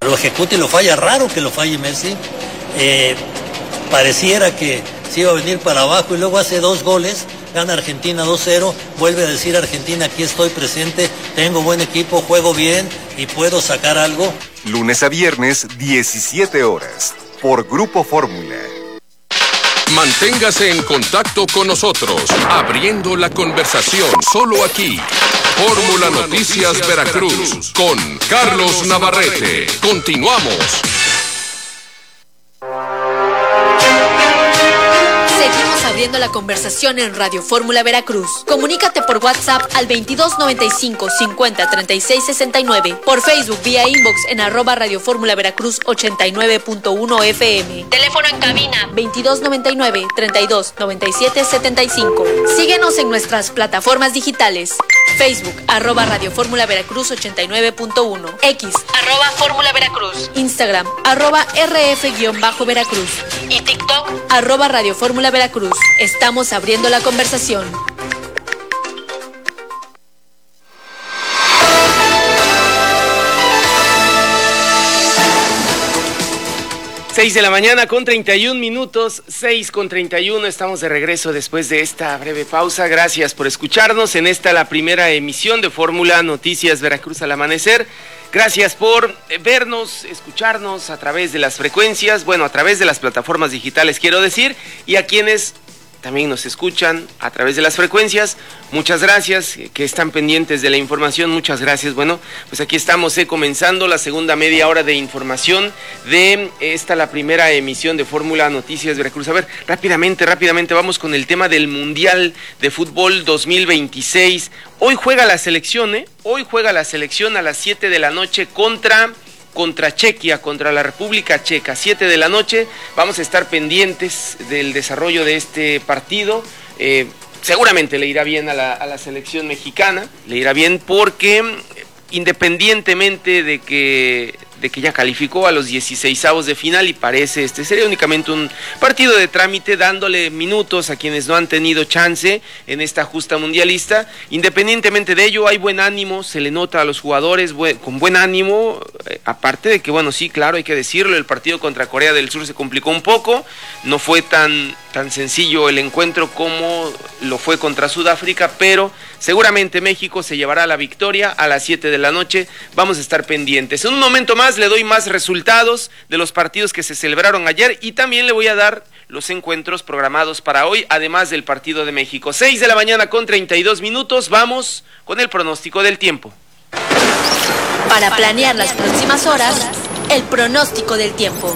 lo ejecuta y lo falla, raro que lo falle Messi. Pareciera que se iba a venir para abajo y luego hace 2 goles, gana Argentina 2-0, vuelve a decir Argentina, aquí estoy presente, tengo buen equipo, juego bien y puedo sacar algo. Lunes a viernes, 17 horas, por Grupo Fórmula. Manténgase en contacto con nosotros, abriendo la conversación, solo aquí. Fórmula Noticias Veracruz, con Carlos Navarrete. Continuamos. Seguimos abriendo la conversación en Radio Fórmula Veracruz. Comunícate por WhatsApp al 2295 50 36 69, por Facebook vía inbox en @Radio Fórmula Veracruz 89.1 FM. Teléfono en cabina 2299 32 97 75. Síguenos en nuestras plataformas digitales. Facebook @Radio Fórmula Veracruz 89.1, X @Fórmula Veracruz, Instagram @RF-Veracruz y TikTok @Radio Fórmula Veracruz. Estamos abriendo la conversación. Seis de la mañana con 31 minutos, 6:31, estamos de regreso después de esta breve pausa. Gracias por escucharnos en esta, la primera emisión de Fórmula Noticias Veracruz al amanecer. Gracias por vernos, escucharnos a través de las frecuencias, bueno, a través de las plataformas digitales quiero decir, y a quienes también nos escuchan a través de las frecuencias, muchas gracias, que están pendientes de la información, muchas gracias. Bueno, pues aquí estamos comenzando la segunda media hora de información de esta, la primera emisión de Fórmula Noticias Veracruz. A ver, rápidamente vamos con el tema del Mundial de Fútbol 2026. Hoy juega la selección, hoy juega la selección a las 7 de la noche contra Chequia, contra la República Checa, 7 de la noche. Vamos a estar pendientes del desarrollo de este partido. Seguramente le irá bien a la selección mexicana, le irá bien porque independientemente de que ya calificó a los 16avos de final, y parece sería únicamente un partido de trámite, dándole minutos a quienes no han tenido chance en esta justa mundialista. Independientemente de ello, hay buen ánimo, se le nota a los jugadores con buen ánimo, aparte de que, bueno, sí, claro, hay que decirlo, el partido contra Corea del Sur se complicó un poco, no fue tan sencillo el encuentro como lo fue contra Sudáfrica, pero seguramente México se llevará la victoria a las 7 de la noche. Vamos a estar pendientes. En un momento más le doy más resultados de los partidos que se celebraron ayer, y también le voy a dar los encuentros programados para hoy, además del partido de México. 6 de la mañana con 32 minutos, vamos con el pronóstico del tiempo. Para planear las próximas horas, el pronóstico del tiempo.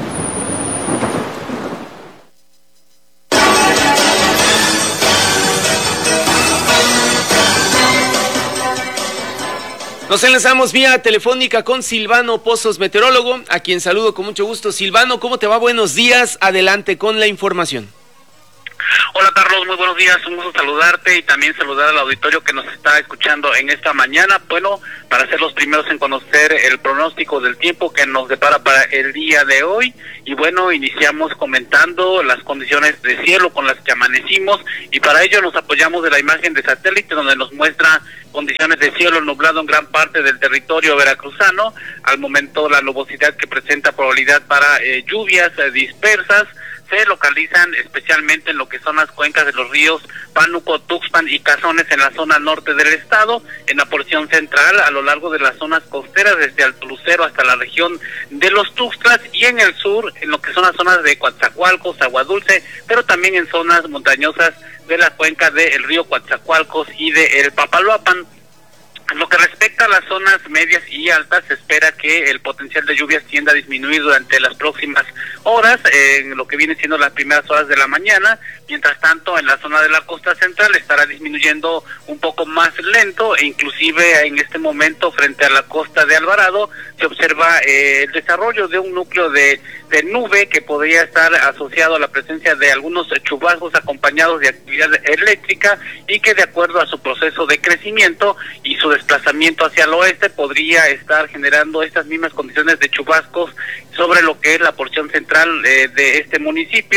Nos enlazamos vía telefónica con Silvano Pozos, meteorólogo, a quien saludo con mucho gusto. Silvano, ¿cómo te va? Buenos días, adelante con la información. Hola Carlos, muy buenos días, un gusto saludarte y también saludar al auditorio que nos está escuchando en esta mañana. Bueno, para ser los primeros en conocer el pronóstico del tiempo que nos depara para el día de hoy. Y bueno, iniciamos comentando las condiciones de cielo con las que amanecimos, y para ello nos apoyamos de la imagen de satélite donde nos muestra condiciones de cielo nublado en gran parte del territorio veracruzano. Al momento la nubosidad que presenta probabilidad para lluvias dispersas se localizan especialmente en lo que son las cuencas de los ríos Pánuco, Tuxpan y Cazones en la zona norte del estado, en la porción central, a lo largo de las zonas costeras desde Alto Lucero hasta la región de los Tuxtlas, y en el sur, en lo que son las zonas de Coatzacoalcos, Agua Dulce, pero también en zonas montañosas de la cuenca del río Coatzacoalcos y de el Papaloapan. En lo que respecta a las zonas medias y altas, se espera que el potencial de lluvias tienda a disminuir durante las próximas horas, en lo que viene siendo las primeras horas de la mañana. Mientras tanto, en la zona de la costa central estará disminuyendo un poco más lento, e inclusive en este momento frente a la costa de Alvarado se observa el desarrollo de un núcleo de nube que podría estar asociado a la presencia de algunos chubascos acompañados de actividad eléctrica, y que de acuerdo a su proceso de crecimiento y su desplazamiento hacia el oeste podría estar generando estas mismas condiciones de chubascos sobre lo que es la porción central de este municipio.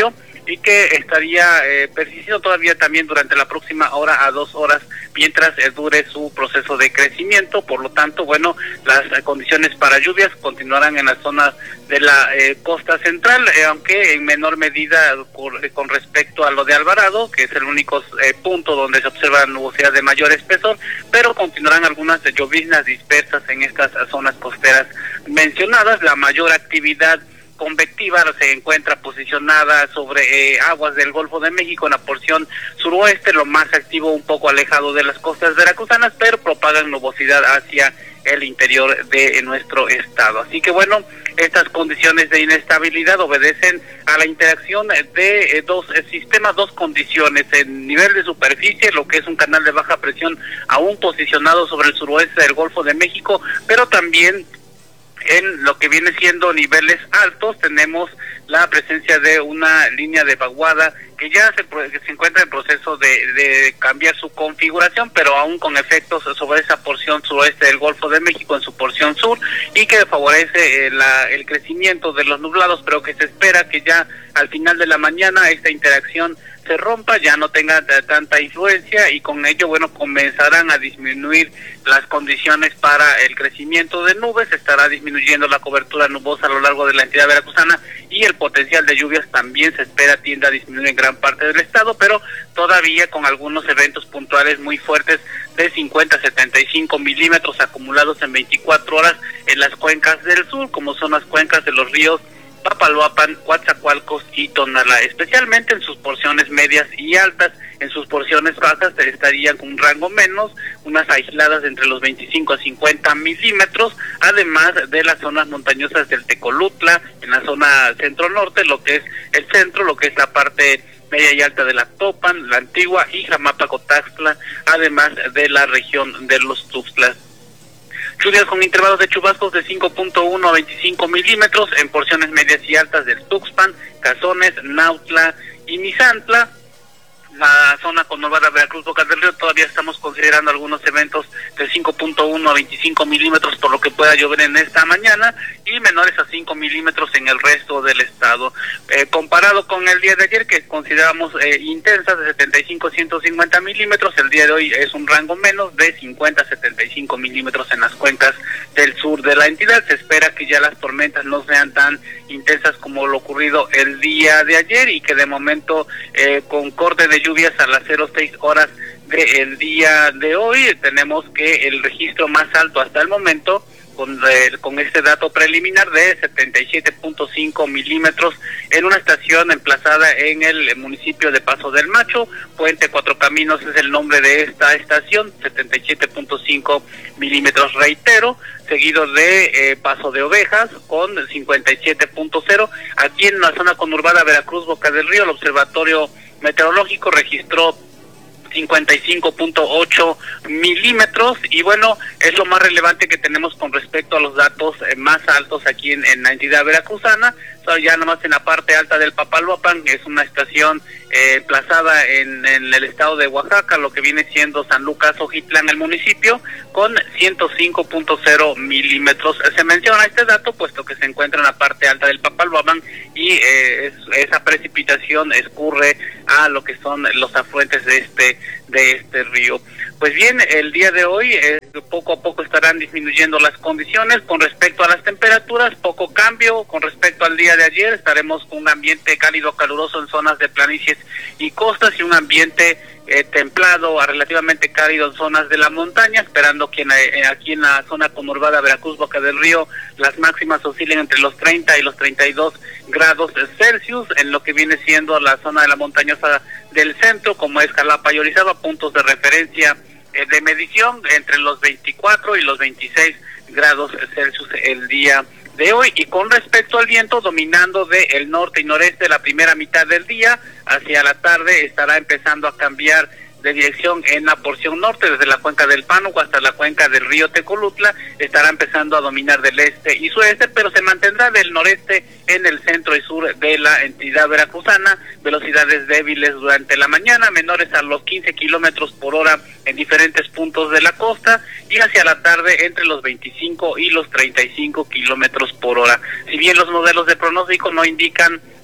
y que estaría persistiendo todavía también durante la próxima hora a 2 horas mientras dure su proceso de crecimiento. Por lo tanto, bueno, las condiciones para lluvias continuarán en la zona de la costa central, aunque en menor medida con respecto a lo de Alvarado, que es el único punto donde se observa nubosidad de mayor espesor, pero continuarán algunas lloviznas dispersas en estas zonas costeras mencionadas. La mayor actividad convectiva se encuentra posicionada sobre aguas del Golfo de México en la porción suroeste, lo más activo un poco alejado de las costas veracruzanas, pero propagan nubosidad hacia el interior de nuestro estado. Así que bueno, estas condiciones de inestabilidad obedecen a la interacción de dos sistemas, dos condiciones: en nivel de superficie, lo que es un canal de baja presión aún posicionado sobre el suroeste del Golfo de México, pero también en lo que viene siendo niveles altos tenemos la presencia de una línea de vaguada que ya se encuentra en proceso de cambiar su configuración, pero aún con efectos sobre esa porción suroeste del Golfo de México en su porción sur, y que favorece el crecimiento de los nublados, pero que se espera que ya al final de la mañana esta interacción se rompa, ya no tenga tanta influencia, y con ello, bueno, comenzarán a disminuir las condiciones para el crecimiento de nubes. Estará disminuyendo la cobertura nubosa a lo largo de la entidad veracruzana, y el potencial de lluvias también se espera tiende a disminuir en gran parte del estado, pero todavía con algunos eventos puntuales muy fuertes de 50 a 75 milímetros acumulados en 24 horas en las cuencas del sur, como son las cuencas de los ríos Papaloapan, Coatzacoalcos y Tonalá, especialmente en sus porciones medias y altas. En sus porciones bajas estarían con un rango menos, unas aisladas entre los 25 a 50 milímetros, además de las zonas montañosas del Tecolutla, en la zona centro-norte, lo que es el centro, lo que es la parte media y alta de la Topan, la Antigua y Jamapa-Cotaxtla, además de la región de los Tuxtlas. Lluvias con intervalos de chubascos de 5.1 a 25 milímetros en porciones medias y altas del Tuxpan, Cazones, Nautla y Misantla. La zona conurbada Veracruz, Bocas del Río, todavía estamos considerando algunos eventos de 5.1 a 25 milímetros por lo que pueda llover en esta mañana, y menores a 5 milímetros en el resto del estado. Comparado con el día de ayer, que consideramos intensas, de 75 a 150 milímetros, el día de hoy es un rango menos de 50 a 75 milímetros en las cuencas del sur de la entidad. Se espera que ya las tormentas no sean tan intensas como lo ocurrido el día de ayer, y que de momento con corte de lluvias a las 06 horas del día de hoy tenemos que el registro más alto hasta el momento, con este dato preliminar de 77.5 milímetros en una estación emplazada en el municipio de Paso del Macho. Puente Cuatro Caminos es el nombre de esta estación, 77.5 milímetros, reitero, seguido de Paso de Ovejas con 57.0. Aquí en la zona conurbada Veracruz, Boca del Río, el observatorio meteorológico registró 55.8 milímetros, y bueno, es lo más relevante que tenemos con respecto a los datos más altos aquí en la entidad veracruzana. Ya nomás en la parte alta del Papaloapan, que es una estación plazada en el estado de Oaxaca, lo que viene siendo San Lucas Ojitlán, el municipio, con 105.0 milímetros. Se menciona este dato puesto que se encuentra en la parte alta del Papaloapan, y esa precipitación escurre a lo que son los afluentes de este río. Pues bien, el día de hoy poco a poco estarán disminuyendo las condiciones. Con respecto a las temperaturas, poco cambio con respecto al día de ayer. Estaremos con un ambiente cálido caluroso en zonas de planicies y costas, y un ambiente templado a relativamente cálido en zonas de la montaña, esperando que aquí en la zona conurbada Veracruz, Boca del Río, las máximas oscilen entre los 30 y los 32 grados Celsius. En lo que viene siendo la zona de la montañosa del centro, como es Jalapa y Orizaba, puntos de referencia de medición entre los 24 y los 26 grados Celsius el día de hoy. Y con respecto al viento, dominando del norte y noreste la primera mitad del día, hacia la tarde estará empezando a cambiar de dirección en la porción norte, desde la cuenca del Pánuco hasta la cuenca del río Tecolutla. Estará empezando a dominar del este y sureste, pero se mantendrá del noreste en el centro y sur de la entidad veracruzana. Velocidades débiles durante la mañana, menores a los 15 kilómetros por hora en diferentes puntos de la costa, y hacia la tarde entre los 25 y los 35 kilómetros por hora. Si bien los modelos de pronóstico no indican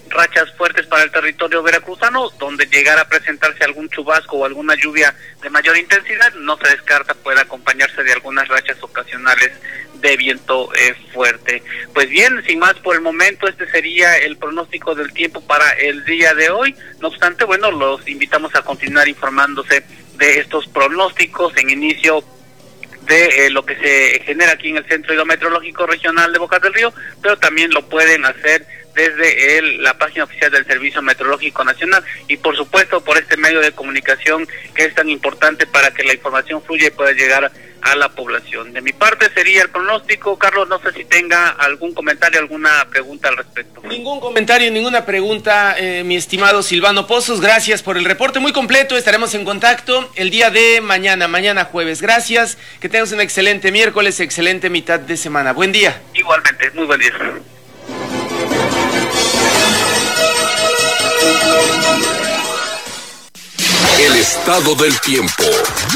rachas fuertes para el territorio veracruzano, donde llegara a presentarse algún chubasco o alguna lluvia de mayor intensidad. No se descarta puede acompañarse de algunas rachas ocasionales de viento fuerte. Pues bien, sin más por el momento, este sería el pronóstico del tiempo para el día de hoy. No obstante, bueno, los invitamos a continuar informándose de estos pronósticos en inicio de lo que se genera aquí en el Centro Hidrometeorológico Regional de Bocas del Río, pero también lo pueden hacer desde la página oficial del Servicio Meteorológico Nacional y por supuesto por este medio de comunicación que es tan importante para que la información fluya y pueda llegar a la población. De mi parte sería el pronóstico. Carlos, no sé si tenga algún comentario, alguna pregunta al respecto. Ningún comentario, ninguna pregunta, mi estimado Silvano Pozos, gracias por el reporte muy completo. Estaremos en contacto el día de mañana jueves. Gracias, que tengas un excelente miércoles, excelente mitad de semana. Buen día. Igualmente, muy buen día. El estado del tiempo